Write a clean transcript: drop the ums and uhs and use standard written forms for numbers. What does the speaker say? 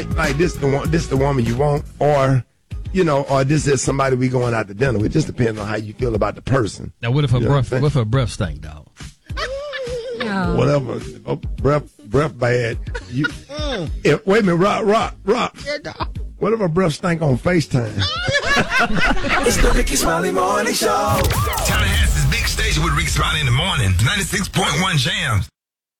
like this the woman you want, or or this is somebody we going out to dinner with. It just depends on how you feel about the person. Now, what if her breath stink, dog? No. Whatever, breath bad. Wait a minute, Rock. What if her breath stink on FaceTime? It's the Ricky Smiley Morning Show. Tallahassee's big station with Ricky Smiley in the morning. 96.1 Jams.